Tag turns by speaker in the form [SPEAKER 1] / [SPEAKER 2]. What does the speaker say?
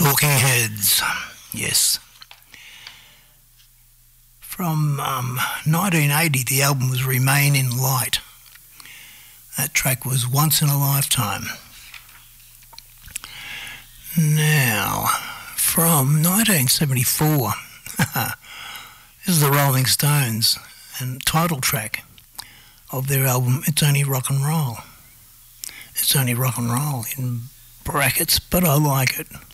[SPEAKER 1] Talking Heads, yes. From 1980, the album was Remain in Light. That track was Once in a Lifetime. Now, from 1974, this is the Rolling Stones, and title track of their album, It's Only Rock and Roll. It's only rock and roll in brackets, but I like it.